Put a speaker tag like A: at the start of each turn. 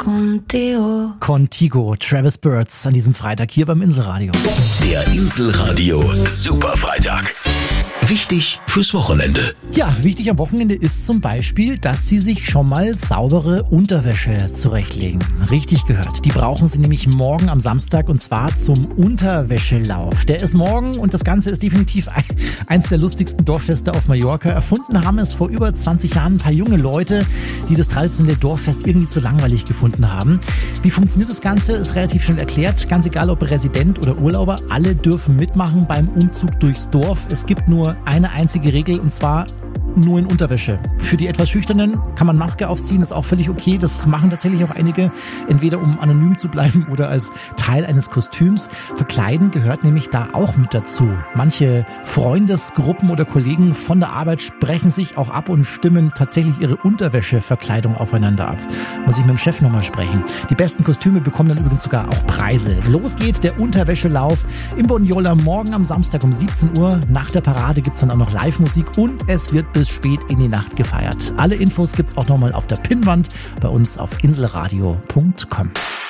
A: Contigo, Travis Birds an diesem Freitag hier beim Inselradio.
B: Der Inselradio Superfreitag. Wichtig fürs Wochenende.
A: Ja, wichtig am Wochenende ist zum Beispiel, dass Sie sich schon mal saubere Unterwäsche zurechtlegen. Richtig gehört. Die brauchen Sie nämlich morgen am Samstag und zwar zum Unterwäschelauf. Der ist morgen und das Ganze ist definitiv eins der lustigsten Dorffeste auf Mallorca. Erfunden haben es vor über 20 Jahren ein paar junge Leute, die das traditionelle Dorffest irgendwie zu langweilig gefunden haben. Wie funktioniert das Ganze? Ist relativ schnell erklärt. Ganz egal, ob Resident oder Urlauber, alle dürfen mitmachen beim Umzug durchs Dorf. Es gibt nur eine einzige Regel und zwar nur in Unterwäsche. Für die etwas Schüchternen kann man Maske aufziehen, ist auch völlig okay. Das machen tatsächlich auch einige, entweder um anonym zu bleiben oder als Teil eines Kostüms. Verkleiden gehört nämlich da auch mit dazu. Manche Freundesgruppen oder Kollegen von der Arbeit sprechen sich auch ab und stimmen tatsächlich ihre Unterwäscheverkleidung aufeinander ab. Muss ich mit dem Chef nochmal sprechen. Die besten Kostüme bekommen dann übrigens sogar auch Preise. Los geht der Unterwäschelauf im Bonjola morgen am Samstag um 17 Uhr. Nach der Parade gibt's dann auch noch Live-Musik und es wird bis spät in die Nacht gefeiert. Alle Infos gibt's auch nochmal auf der Pinnwand bei uns auf inselradio.com.